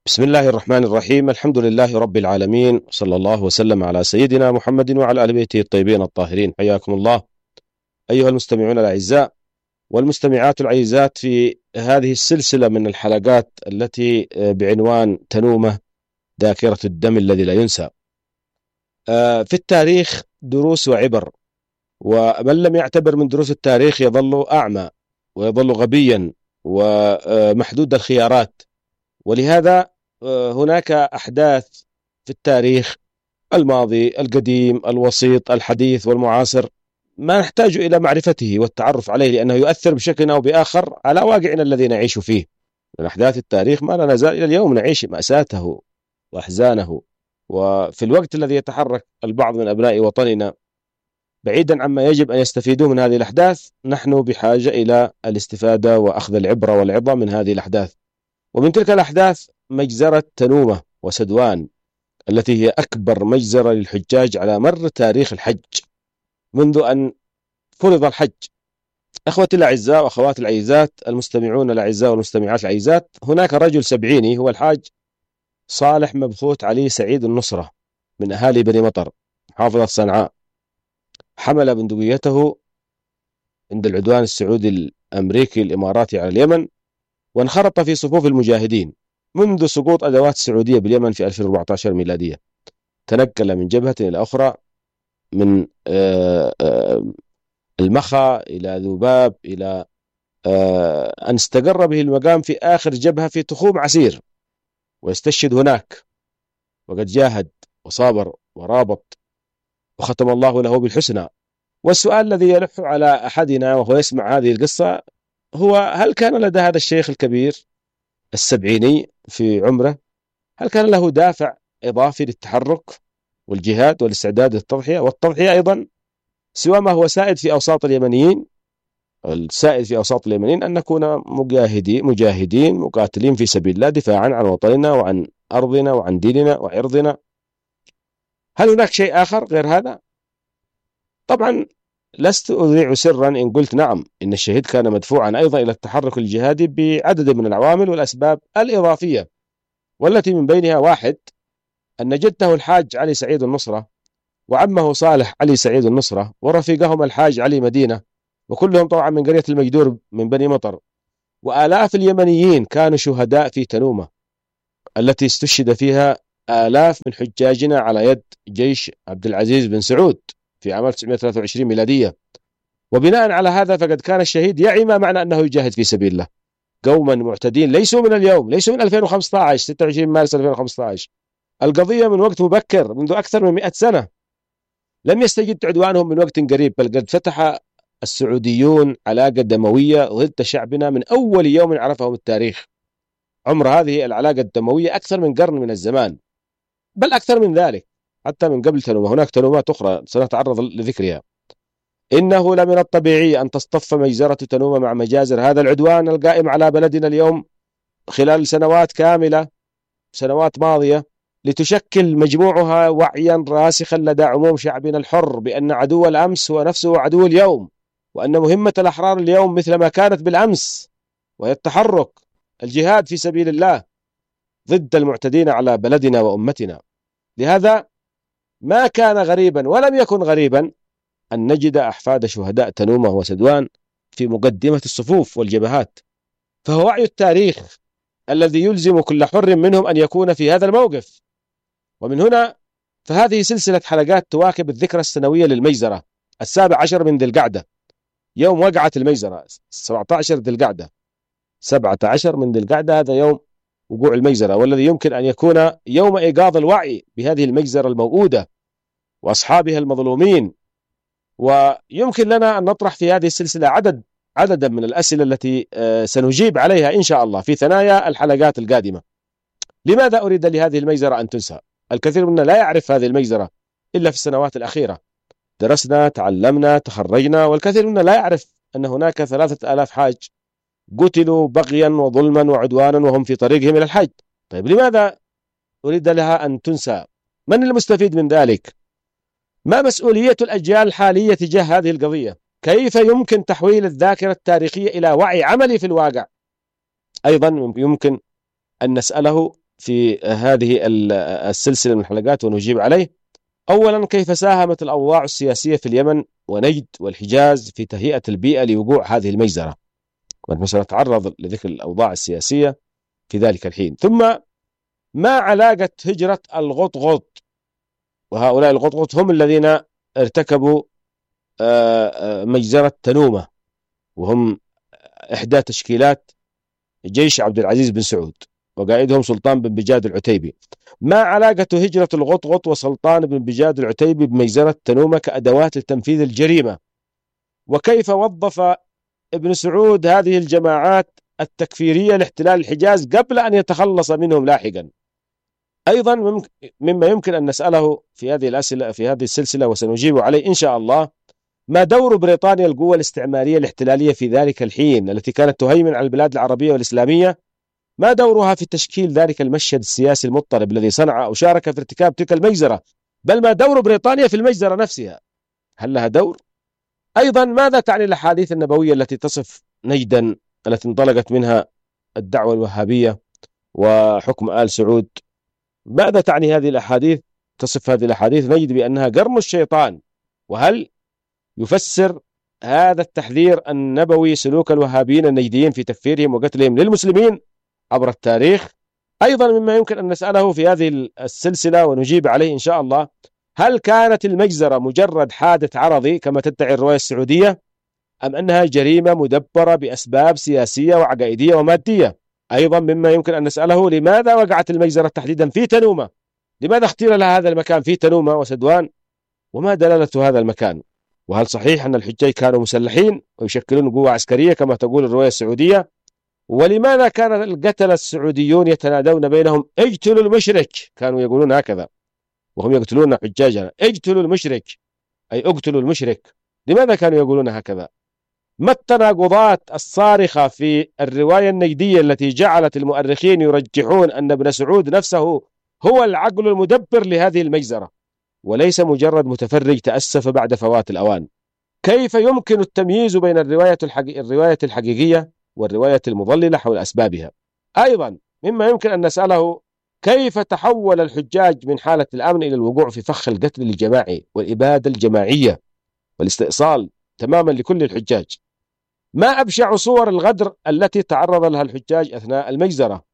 بسم الله الرحمن الرحيم. الحمد لله رب العالمين، صلى الله وسلم على سيدنا محمد وعلى آل بيته الطيبين الطاهرين. حياكم الله أيها المستمعون الأعزاء والمستمعات العزيزات في هذه السلسلة من الحلقات التي بعنوان تنومة ذاكرة الدم الذي لا ينسى. في التاريخ دروس وعبر، ومن لم يعتبر من دروس التاريخ يظل أعمى ويظل غبيا ومحدود الخيارات. ولهذا هناك أحداث في التاريخ الماضي القديم الوسيط الحديث والمعاصر ما نحتاج إلى معرفته والتعرف عليه، لأنه يؤثر بشكل أو بآخر على واقعنا الذي نعيش فيه. من أحداث التاريخ ما لا نزال إلى اليوم نعيش مأساته وأحزانه. وفي الوقت الذي يتحرك البعض من أبناء وطننا بعيدا عما يجب أن يستفيدوا من هذه الأحداث، نحن بحاجة إلى الاستفادة وأخذ العبرة والعظة من هذه الأحداث. ومن تلك الأحداث مجزرة تنومة وسدوان، التي هي أكبر مجزرة للحجاج على مر تاريخ الحج منذ أن فرض الحج. أخوتي الأعزاء وأخواتي العزيزات، المستمعون الأعزاء والمستمعات العزيزات، هناك رجل سبعيني هو الحاج صالح مبخوت علي سعيد النصرة من أهالي بني مطر محافظة صنعاء، حمل بندقيته عند العدوان السعودي الأمريكي الإماراتي على اليمن، وانخرط في صفوف المجاهدين منذ سقوط أدوات السعودية باليمن في 2014 ميلادية. تنقل من جبهة إلى أخرى، من المخا إلى ذباب، إلى أن استقر به المقام في آخر جبهة في تخوم عسير، ويستشهد هناك. وقد جاهد وصابر ورابط، وختم الله له بالحسنى. والسؤال الذي يلح على أحدنا وهو يسمع هذه القصة هو: هل كان لدى هذا الشيخ الكبير السبعيني في عمره، هل كان له دافع إضافي للتحرك والجهاد والاستعداد للتضحية والتضحية أيضا، سوى ما هو سائد في أوساط اليمنيين؟ السائد في أوساط اليمنيين أن نكون مجاهدين مقاتلين في سبيل الله دفاعا عن وطننا وعن أرضنا وعن ديننا وعرضنا. هل هناك شيء آخر غير هذا؟ طبعا لست أذيع سرا إن قلت نعم، إن الشهيد كان مدفوعا أيضا إلى التحرك الجهادي بعدد من العوامل والأسباب الإضافية، والتي من بينها: واحد، أن جده الحاج علي سعيد النصرة وعمه صالح علي سعيد النصرة ورفيقهم الحاج علي مدينة، وكلهم طبعا من قرية المجدور من بني مطر، وآلاف اليمنيين كانوا شهداء في تنومة التي استشهد فيها آلاف من حجاجنا على يد جيش عبد العزيز بن سعود في عام 1923 ميلادية. وبناء على هذا فقد كان الشهيد يعي ما معنى أنه يجاهد في سبيل الله. قوما معتدين ليسوا من اليوم، ليسوا من 2015 26 مارس 2015، القضية من وقت مبكر منذ أكثر من 100 سنة. لم يستجد عدوانهم من وقت قريب، بل قد فتح السعوديون علاقة دموية ضد شعبنا من أول يوم عرفهم التاريخ. عمر هذه العلاقة الدموية أكثر من قرن من الزمان، بل أكثر من ذلك حتى من قبل تنومة. هناك تنومات أخرى سنتعرض لذكرها. إنه لمن الطبيعي أن تصطف مجزرة تنومة مع مجازر هذا العدوان القائم على بلدنا اليوم خلال سنوات كاملة، سنوات ماضية، لتشكل مجموعها وعيا راسخا لدى عموم شعبنا الحر بأن عدو الأمس هو نفسه عدو اليوم، وأن مهمة الأحرار اليوم مثل ما كانت بالأمس، وهي التحرك، الجهاد في سبيل الله ضد المعتدين على بلدنا وأمتنا. لهذا ما كان غريبا ولم يكن غريبا أن نجد أحفاد شهداء تنومة وسدوان في مقدمة الصفوف والجبهات. فهو وعي التاريخ الذي يلزم كل حر منهم أن يكون في هذا الموقف. ومن هنا فهذه سلسلة حلقات تواكب الذكرى السنوية للمجزرة 17 من ذي القعدة، يوم وقعت المجزرة 17 ذي القعدة، 17 من ذي القعدة هذا يوم وقوع المجزرة، والذي يمكن أن يكون يوم إيقاظ الوعي بهذه المجزرة الموؤودة وأصحابها المظلومين. ويمكن لنا أن نطرح في هذه السلسلة عددا من الأسئلة التي سنجيب عليها إن شاء الله في ثنايا الحلقات القادمة. لماذا أريد لهذه المجزرة أن تنسى؟ الكثير منا لا يعرف هذه المجزرة إلا في السنوات الأخيرة. درسنا، تعلمنا، تخرجنا، والكثير منا لا يعرف أن هناك 3000 حاج قتلوا بغيا وظلما وعدوانا وهم في طريقهم إلى الحج. طيب لماذا أريد لها أن تنسى؟ من المستفيد من ذلك؟ ما مسؤولية الأجيال الحالية تجاه هذه القضية؟ كيف يمكن تحويل الذاكرة التاريخية إلى وعي عملي في الواقع؟ أيضا يمكن أن نسأله في هذه السلسلة من الحلقات ونجيب عليه. أولا، كيف ساهمت الأوضاع السياسية في اليمن ونجد والحجاز في تهيئة البيئة لوقوع هذه المجزرة، ونحن سنتعرض لذكر الأوضاع السياسية في ذلك الحين. ثم ما علاقة هجرة الغطغط، وهؤلاء الغطغط هم الذين ارتكبوا مجزرة تنومة، وهم إحدى تشكيلات جيش عبد العزيز بن سعود وقائدهم سلطان بن بجاد العتيبي. ما علاقة هجرة الغطغط وسلطان بن بجاد العتيبي بمجزرة تنومة كأدوات لتنفيذ الجريمة؟ وكيف وظف ابن سعود هذه الجماعات التكفيرية لاحتلال الحجاز قبل أن يتخلص منهم لاحقا؟ أيضا مما يمكن أن نسأله في هذه الأسئلة في هذه السلسلة وسنجيب عليه إن شاء الله، ما دور بريطانيا القوة الاستعمارية الاحتلالية في ذلك الحين التي كانت تهيمن على البلاد العربية والإسلامية؟ ما دورها في تشكيل ذلك المشهد السياسي المضطرب الذي صنع أو شارك في ارتكاب تلك المجزرة؟ بل ما دور بريطانيا في المجزرة نفسها؟ هل لها دور؟ أيضا ماذا تعني الأحاديث النبوية التي تصف نجدا التي انطلقت منها الدعوة الوهابية وحكم آل سعود؟ ماذا تعني هذه الأحاديث؟ تصف هذه الأحاديث نجد بأنها قرن الشيطان. وهل يفسر هذا التحذير النبوي سلوك الوهابيين النجديين في تكفيرهم وقتلهم للمسلمين عبر التاريخ؟ أيضا مما يمكن أن نسأله في هذه السلسلة ونجيب عليه إن شاء الله، هل كانت المجزرة مجرد حادث عرضي كما تدعي الرواية السعودية، أم أنها جريمة مدبرة بأسباب سياسية وعقائدية ومادية؟ أيضا مما يمكن أن نسأله، لماذا وقعت المجزرة تحديدا في تنومة؟ لماذا اختير لها هذا المكان في تنومة وسدوان؟ وما دلالة هذا المكان؟ وهل صحيح أن الحجاج كانوا مسلحين ويشكلون قوة عسكرية كما تقول الرواية السعودية؟ ولماذا كان القتلة السعوديون يتنادون بينهم اقتلوا المشرك؟ كانوا يقولون هكذا وهم يقتلون حجاجنا، اقتلوا المشرك أي اقتلوا المشرك. لماذا كانوا يقولون هكذا؟ ما التناقضات الصارخة في الرواية النجدية التي جعلت المؤرخين يرجحون أن ابن سعود نفسه هو العقل المدبر لهذه المجزرة وليس مجرد متفرج تأسف بعد فوات الأوان؟ كيف يمكن التمييز بين الرواية الحقيقية والرواية المضللة حول أسبابها؟ أيضا مما يمكن أن نسأله، كيف تحول الحجاج من حالة الأمن إلى الوقوع في فخ القتل الجماعي والإبادة الجماعية والاستئصال تماما لكل الحجاج؟ ما أبشع صور الغدر التي تعرض لها الحجاج أثناء المجزرة؟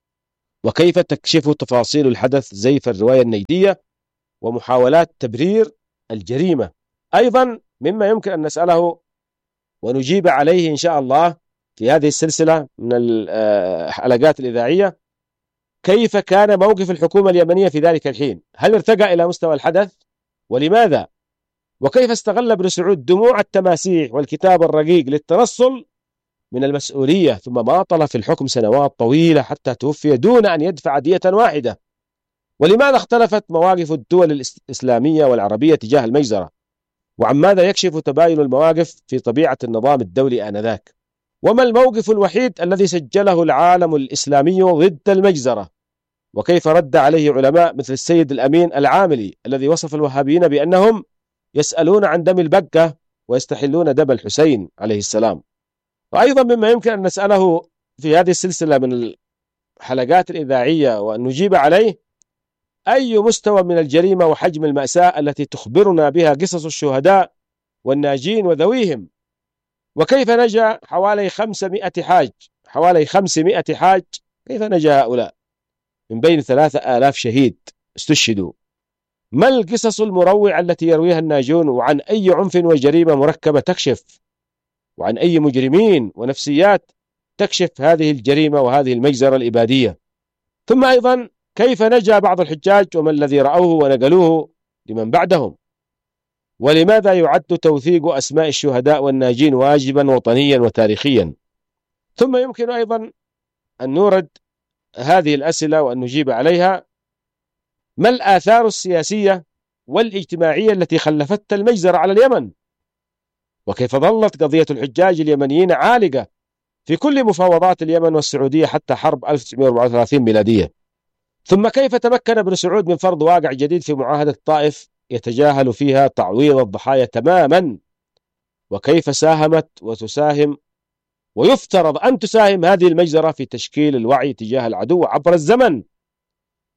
وكيف تكشف تفاصيل الحدث زيف الرواية النجدية ومحاولات تبرير الجريمة؟ أيضا مما يمكن أن نسأله ونجيب عليه إن شاء الله في هذه السلسلة من الحلقات الإذاعية، كيف كان موقف الحكومة اليمنية في ذلك الحين؟ هل ارتقى إلى مستوى الحدث؟ ولماذا؟ وكيف استغل ابن سعود دموع التماسيح والكتاب الرقيق للتنصل من المسؤولية ثم ماطل في الحكم سنوات طويلة حتى توفي دون أن يدفع دية واحدة؟ ولماذا اختلفت مواقف الدول الإسلامية والعربية تجاه المجزرة؟ وعن ماذا يكشف تباين المواقف في طبيعة النظام الدولي آنذاك؟ وما الموقف الوحيد الذي سجله العالم الإسلامي ضد المجزرة؟ وكيف رد عليه علماء مثل السيد الأمين العاملي الذي وصف الوهابيين بأنهم يسألون عن دم البكة ويستحلون دم الحسين عليه السلام؟ وأيضا مما يمكن أن نسأله في هذه السلسلة من الحلقات الإذاعية وأن نجيب عليه، أي مستوى من الجريمة وحجم المأساة التي تخبرنا بها قصص الشهداء والناجين وذويهم؟ وكيف نجا حوالي 500 حاج؟ كيف نجا هؤلاء من بين 3000 شهيد استشهدوا؟ ما القصص المروعة التي يرويها الناجون؟ وعن أي عنف وجريمة مركبة تكشف؟ وعن أي مجرمين ونفسيات تكشف هذه الجريمة وهذه المجزرة الإبادية؟ ثم أيضا كيف نجا بعض الحجاج وما الذي رأوه ونقلوه لمن بعدهم؟ ولماذا يعد توثيق أسماء الشهداء والناجين واجبا وطنيا وتاريخيا؟ ثم يمكن أيضا أن نورد هذه الأسئلة وأن نجيب عليها، ما الآثار السياسية والاجتماعية التي خلفتها المجزرة على اليمن؟ وكيف ظلت قضية الحجاج اليمنيين عالقة في كل مفاوضات اليمن والسعودية حتى حرب 1934 ميلادية؟ ثم كيف تمكن ابن سعود من فرض واقع جديد في معاهدة الطائف يتجاهل فيها تعويض الضحايا تماما؟ وكيف ساهمت وتساهم ويفترض أن تساهم هذه المجزرة في تشكيل الوعي تجاه العدو عبر الزمن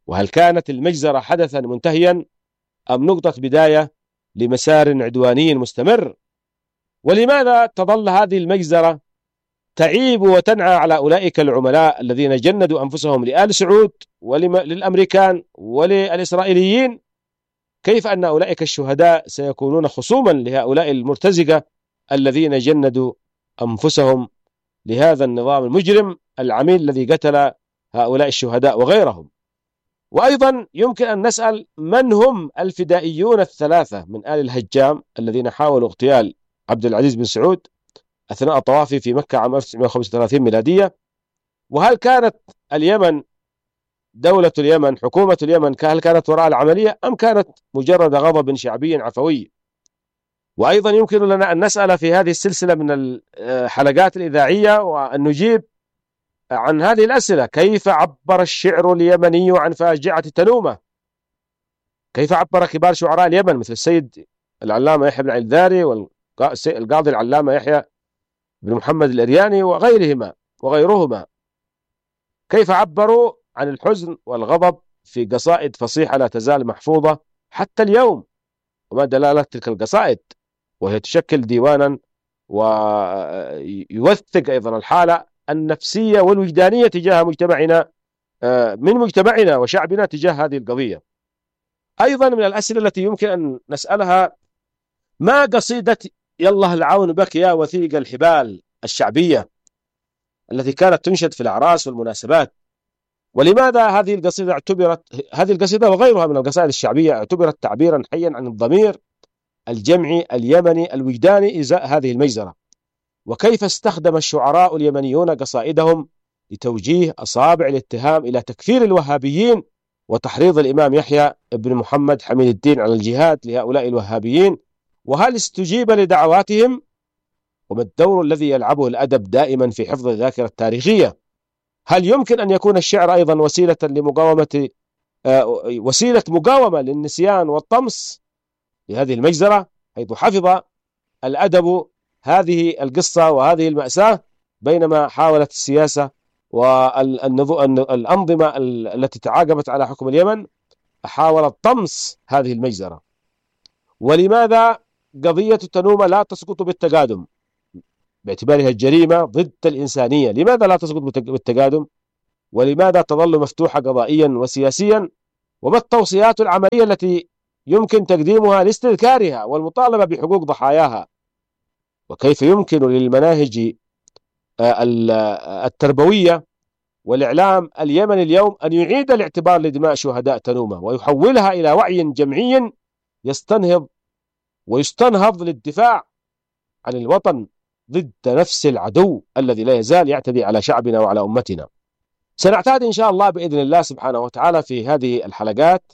وهل كانت المجزرة حدثا منتهيا أم نقطة بداية لمسار عدواني مستمر؟ ولماذا تظل هذه المجزرة تعيب وتنعى على أولئك العملاء الذين جندوا أنفسهم لآل سعود وللأمريكان وللإسرائيليين؟ كيف أن أولئك الشهداء سيكونون خصوما لهؤلاء المرتزقة الذين جندوا أنفسهم لهذا النظام المجرم العميل الذي قتل هؤلاء الشهداء وغيرهم؟ وأيضا يمكن أن نسأل من هم الفدائيون الثلاثة من آل الهجام الذين حاولوا اغتيال عبد العزيز بن سعود أثناء طوافه في مكة عام 1935 ميلادية؟ وهل كانت اليمن، دولة اليمن، حكومة اليمن، هل كانت وراء العملية أم كانت مجرد غضب شعبي عفوي؟ وأيضا يمكن لنا أن نسأل في هذه السلسلة من الحلقات الإذاعية وأن نجيب عن هذه الأسئلة: كيف عبر الشعر اليمني عن فاجعة تنومة؟ كيف عبر كبار شعراء اليمن مثل السيد العلامة يحيى بن علي الذاري والقاضي العلامة يحيى بن محمد الأرياني وغيرهما؟ كيف عبروا عن الحزن والغضب في قصائد فصيحة لا تزال محفوظة حتى اليوم؟ وما دلالة تلك القصائد؟ وهي تشكل ديوانا ويوثق أيضا الحالة النفسية والوجدانية تجاه مجتمعنا، من مجتمعنا وشعبنا تجاه هذه القضية. أيضا من الأسئلة التي يمكن أن نسألها: ما قصيدة يالله العون بك يا وثيق الحبال الشعبية التي كانت تنشد في الأعراس والمناسبات؟ ولماذا هذه القصيدة وغيرها من القصائد الشعبية اعتبرت تعبيرا حيا عن الضمير الجمعي اليمني الوجداني إزاء هذه المجزرة؟ وكيف استخدم الشعراء اليمنيون قصائدهم لتوجيه أصابع الاتهام إلى تكفير الوهابيين وتحريض الإمام يحيى بن محمد حميد الدين على الجهاد لهؤلاء الوهابيين؟ وهل استجيب لدعواتهم؟ وما الدور الذي يلعبه الأدب دائما في حفظ الذاكرة التاريخية؟ هل يمكن أن يكون الشعر أيضا وسيلة مقاومة للنسيان والطمس لهذه المجزرة، حيث حفظ الأدب هذه القصة وهذه المأساة بينما حاولت السياسة والأنظمة التي تعاقبت على حكم اليمن حاولت طمس هذه المجزرة؟ ولماذا قضية تنومة لا تسقط بالتقادم باعتبارها الجريمة ضد الإنسانية؟ لماذا لا تسقط بالتقادم؟ ولماذا تظل مفتوحة قضائيا وسياسيا؟ وما التوصيات العملية التي يمكن تقديمها لاستذكارها والمطالبة بحقوق ضحاياها؟ وكيف يمكن للمناهج التربوية والإعلام اليمني اليوم أن يعيد الاعتبار لدماء شهداء تنومة ويحولها إلى وعي جمعي يستنهض ويستنهض للدفاع عن الوطن ضد نفس العدو الذي لا يزال يعتدي على شعبنا وعلى أمتنا؟ سنعتاد إن شاء الله بإذن الله سبحانه وتعالى في هذه الحلقات،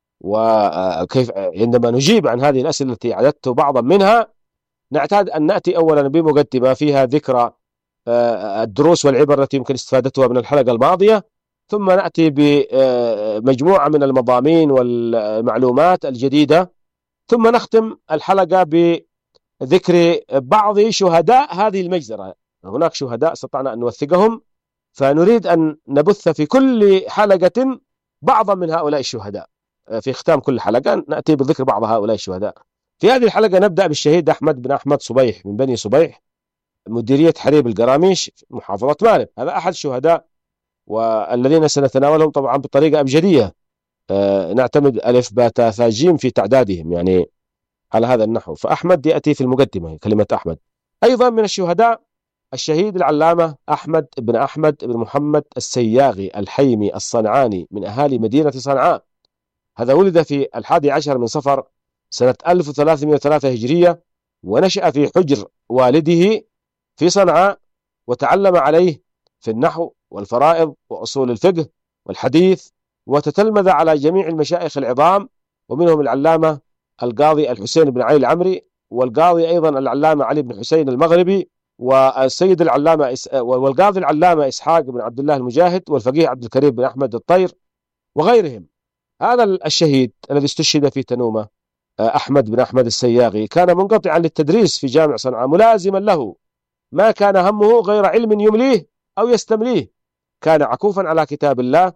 وكيف عندما نجيب عن هذه الأسئلة التي عددت بعضا منها نعتاد أن نأتي أولا بمقدمة فيها ذكرى الدروس والعبر التي يمكن استفادتها من الحلقة الماضية، ثم نأتي بمجموعة من المضامين والمعلومات الجديدة، ثم نختم الحلقة بذكر بعض شهداء هذه المجزرة. هناك شهداء استطعنا أن نوثقهم، فنريد أن نبث في كل حلقة بعضا من هؤلاء الشهداء. في ختام كل حلقة نأتي بذكر بعض هؤلاء الشهداء. في هذه الحلقة نبدأ بالشهيد أحمد بن أحمد صبيح من بني صبيح، مديرية حريب القراميش محافظة مأرب. هذا أحد الشهداء والذين سنتناولهم طبعا بطريقة أبجدية، نعتمد ألف باتا ثا جيم في تعدادهم، يعني على هذا النحو. فأحمد يأتي في المقدمة كلمة أحمد. أيضا من الشهداء الشهيد العلامة أحمد بن محمد السياغي الحيمي الصنعاني من أهالي مدينة صنعاء. هذا ولد في 11 من صفر سنة 1303 هجرية، ونشأ في حجر والده في صنعاء، وتعلم عليه في النحو والفرائض وأصول الفقه والحديث، وتتلمذ على جميع المشايخ العظام، ومنهم العلامة القاضي الحسين بن علي العمري، والقاضي أيضا العلامة علي بن حسين المغربي، والسيد والقاضي العلامة إسحاق بن عبد الله المجاهد، والفقيه عبد الكريم بن أحمد الطير وغيرهم. هذا الشهيد الذي استشهد في تنومة أحمد بن أحمد السياغي كان منقطعا للتدريس في جامع صنعاء، ملازما له، ما كان همه غير علم يمليه أو يستمليه. كان عكوفا على كتاب الله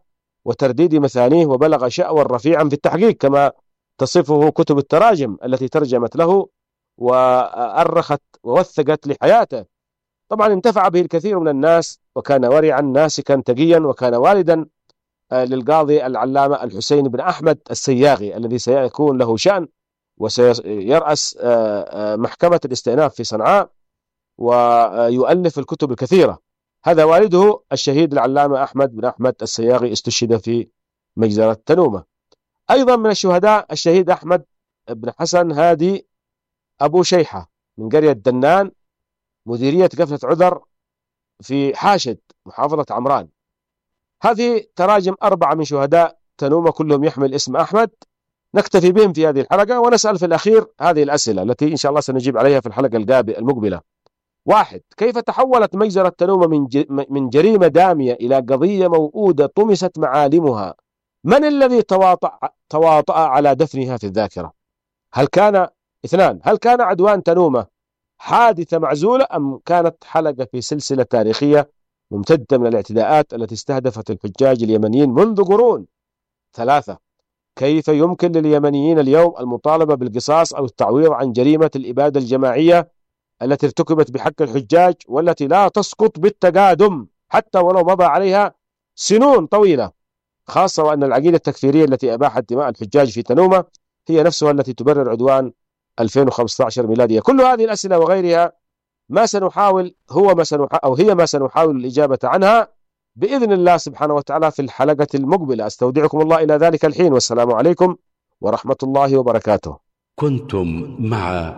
وترديد مثانيه، وبلغ شأوا رفيعا في التحقيق كما تصفه كتب التراجم التي ترجمت له وأرخت ووثقت لحياته. طبعا انتفع به الكثير من الناس، وكان ورعا ناسكا تقيا، وكان والدا للقاضي العلامة الحسين بن أحمد السياغي الذي سيكون له شأن وسيرأس محكمة الاستئناف في صنعاء ويؤلف الكتب الكثيرة. هذا والده الشهيد العلامة أحمد بن أحمد السياغي، استشهد في مجزرة تنومة. أيضا من الشهداء الشهيد أحمد بن حسن هادي أبو شيحة من قرية دنان، مديرية قفلة عذر في حاشد محافظة عمران. هذه تراجم 4 من شهداء تنومة كلهم يحمل اسم أحمد. نكتفي بهم في هذه الحلقة، ونسأل في الأخير هذه الأسئلة التي إن شاء الله سنجيب عليها في الحلقة المقبلة. 1. كيف تحولت مجزرة تنومة من جريمة دامية إلى قضية موؤودة طمست معالمها؟ من الذي تواطأ على دفنها في الذاكرة؟ 2. هل كان عدوان تنومة حادثة معزولة أم كانت حلقة في سلسلة تاريخية ممتدة من الاعتداءات التي استهدفت الحجاج اليمنيين منذ قرون؟ 3. كيف يمكن لليمنيين اليوم المطالبة بالقصاص أو التعويض عن جريمة الإبادة الجماعية التي ارتكبت بحق الحجاج والتي لا تسقط بالتقادم حتى ولو مضى عليها سنون طويلة، خاصة وأن العقيدة التكفيرية التي أباحت دماء الحجاج في تنومة هي نفسها التي تبرر عدوان 2015 ميلادية؟ كل هذه الأسئلة وغيرها هي ما سنحاول الإجابة عنها بإذن الله سبحانه وتعالى في الحلقة المقبلة. أستودعكم الله إلى ذلك الحين، والسلام عليكم ورحمة الله وبركاته. كنتم مع